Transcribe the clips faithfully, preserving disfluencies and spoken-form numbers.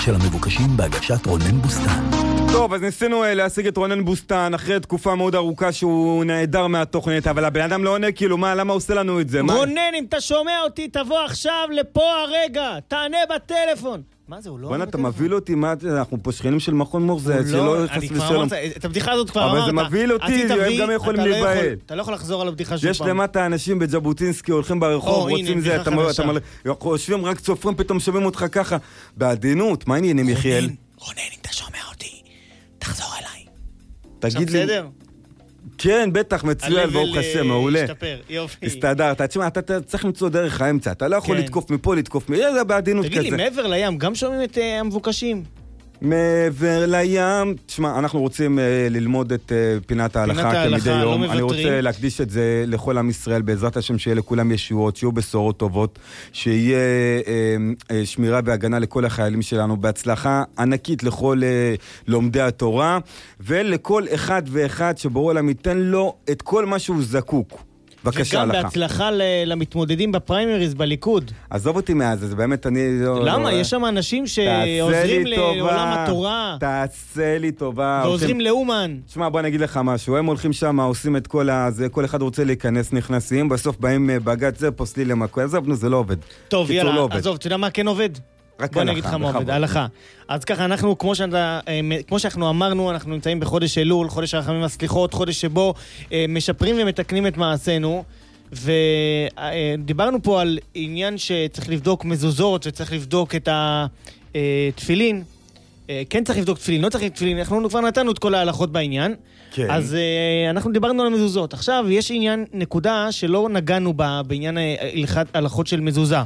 של המבוקשים בהגשת רונן בוסטן. טוב, אז ניסינו להשיג את רונן בוסטן אחרי תקופה מאוד ארוכה שהוא נעדר מהתוכנית, אבל הבן אדם לא עונה, כאילו, מה, למה עושה לנו את זה? רונן, אם אתה שומע אותי, תבוא עכשיו לפה הרגע, תענה בטלפון. מה זה, הוא לא... בוא'נה, אתה מביא אותי, מה, אנחנו פה שכנים של מכון מורזה, שלא יחס ושלום. את הבדיחה הזאת כבר אמרת. אבל זה מביא אותי, הם גם יכולים להיבהל. אתה לא יכול לחזור על הבדיחה שוב יש למטה אנשים בג'בוטינסקי, הולכים ברחוב, רוצים זה, אתה חושבים, רק צופרים, פתאום שומעים אותך ככה, בעדינות, מה העניינים, יחיאל? רונן, אם אתה שומע אותי, תחזור אליי. תגיד לי... בסדר? כן, בטח, מצוין, ברוך השם, מעולה. השתפר, יופי. הסתדרת, תשמע, אתה צריך למצוא דרך האמצע, אתה לא יכול לתקוף מפה, לתקוף מפה, זה בעדינות כזה. תגיד לי, מעבר לים, גם שומעים את המבוקשים? מעבר לים, תשמע, אנחנו רוצים ללמוד את פינת ההלכה כמדי יום. אני רוצה להקדיש את זה לכל עם ישראל, בעזרת השם שיהיה לכולם ישועות, שיהיו בשורות טובות, שיהיה שמירה והגנה לכל החיילים שלנו, בהצלחה ענקית לכל לומדי התורה, ולכל אחד ואחד שבורא עולם ייתן לו את כל מה שהוא זקוק. בבקשה, וגם בהצלחה למתמודדים בפריימריז בליכוד. עזוב אותי מאז, זה באמת אני... למה? יש שם אנשים שעוזרים לעולם התורה. תעשה לי טובה. ועוזרים לאומן. תשמע, בוא נגיד לך משהו. הם הולכים שם, עושים את כל הזה, כל אחד רוצה להיכנס, נכנסים, בסוף באים בגת זה, פוסלי למקום. עזוב, נו, זה לא עובד. טוב, יאללה, עזוב, אתה יודע מה כן עובד? בוא נגיד לך מה עובד, הלכה. אז ככה, אנחנו, כמו, שאתה, כמו שאנחנו אמרנו, אנחנו נמצאים בחודש אלול, חודש הרחמים והסליחות, חודש שבו משפרים ומתקנים את מעשינו, ודיברנו פה על עניין שצריך לבדוק מזוזות, וצריך לבדוק את התפילין. כן צריך לבדוק תפילין, לא צריך לבדוק תפילין, אנחנו כבר נתנו את כל ההלכות בעניין. כן. אז אנחנו דיברנו על המזוזות. עכשיו, יש עניין, נקודה שלא נגענו בה בעניין ההלכות של מזוזה.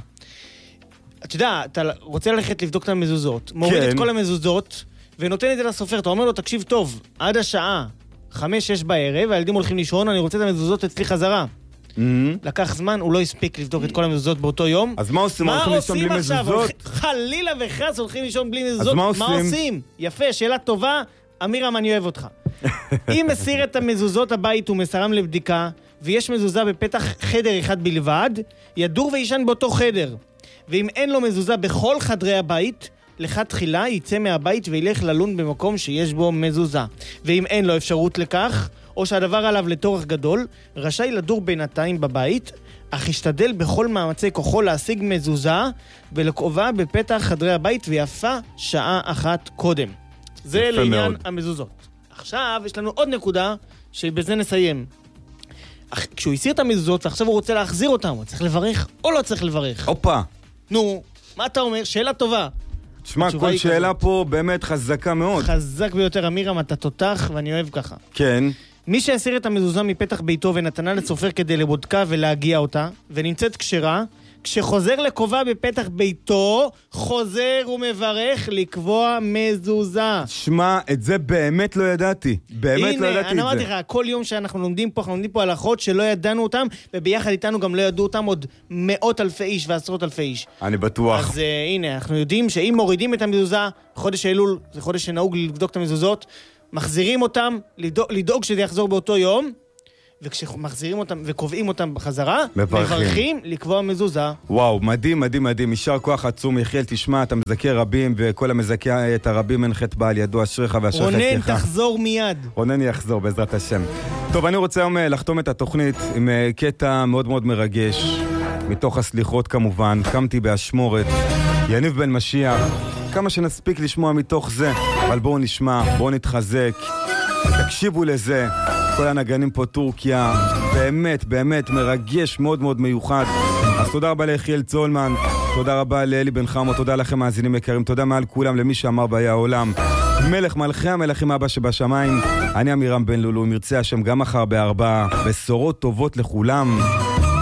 אתה יודע, אתה רוצה ללכת לבדוק את המזוזות, מוריד את כל המזוזות, ונותן את זה לסופר, אתה אומר לו, תקשיב טוב, עד השעה חמש שש בערב, הילדים הולכים לישון, אני רוצה את המזוזות אצלי חזרה. לקח זמן, הוא לא הספיק לבדוק את כל המזוזות באותו יום. אז מה עושים? הולכים לישון בלי מזוזות? חלילה וחס הולכים לישון בלי מזוזות. מה עושים? יפה, שאלה טובה, אמירם, אני אוהב אותך. אם מסיר את המזוזות הבית ומסרם לבדיקה, ויש מזוזה בפתח חדר אחד בלבד, ידור וישן באותו חדר. ואם אין לו מזוזה בכל חדרי הבית, לך תחילה יצא מהבית וילך ללון במקום שיש בו מזוזה. ואם אין לו אפשרות לכך, או שהדבר עליו לתורך גדול, רשאי לדור בינתיים בבית, אך ישתדל בכל מאמצי כוחו להשיג מזוזה ולקובה בפתח חדרי הבית, ויפה שעה אחת קודם. זה לעניין מאוד. המזוזות. עכשיו יש לנו עוד נקודה שבזה נסיים. כשהוא הסיר את המזוזות ועכשיו הוא רוצה להחזיר אותם, הוא צריך לברך או לא צריך לברך? אופה. נו, מה אתה אומר? שאלה טובה. תשמע, כל שאלה כזאת. פה באמת חזקה מאוד. חזק ביותר, אמירם, אתה תותח ואני אוהב ככה. כן. מי שהסיר את המזוזה מפתח ביתו ונתנה לסופר כדי לבודקה ולהגיע אותה, ונמצאת כשרה, כשחוזר לקובע בפתח ביתו, חוזר ומברך לקבוע מזוזה. שמע, את זה באמת לא ידעתי. באמת הנה, לא ידעתי את זה. הנה, אני אמרתי לך, כל יום שאנחנו לומדים פה, אנחנו לומדים פה הלכות שלא ידענו אותם, וביחד איתנו גם לא ידעו אותם עוד מאות אלפי איש ועשרות אלפי איש. אני בטוח. אז uh, הנה, אנחנו יודעים שאם מורידים את המזוזה, חודש אלול, זה חודש שנהוג לבדוק את המזוזות, מחזירים אותם, לדאוג, לדאוג שזה יחזור באותו יום, וכשמחזירים אותם וקובעים אותם בחזרה, מברכים. מברכים לקבוע מזוזה. וואו, מדהים, מדהים, מדהים. יישר כוח עצום, יחיאל, תשמע, אתה מזכה רבים, וכל המזכה את הרבים אין חטא בעל ידו, אשריך ואשריך רונן, תיך. תחזור מיד. רונן יחזור, בעזרת השם. טוב, אני רוצה היום לחתום את התוכנית עם קטע מאוד מאוד מרגש, מתוך הסליחות כמובן, קמתי באשמורת, יניב בן משיח, כמה שנספיק לשמוע מתוך זה, אבל בואו נשמע, בואו נתחזק, תקשיבו לזה. כל הנגנים פה טורקיה, באמת, באמת מרגש, מאוד מאוד מיוחד. אז תודה רבה ליחיאל צולמן, תודה רבה לאלי בן חמו, תודה לכם מאזינים יקרים, תודה מעל כולם למי שאמר באי העולם. מלך מלכי המלכים אבא שבשמיים, אני אמירם בן לולו, מרצה השם גם מחר בארבע, בשורות טובות לכולם.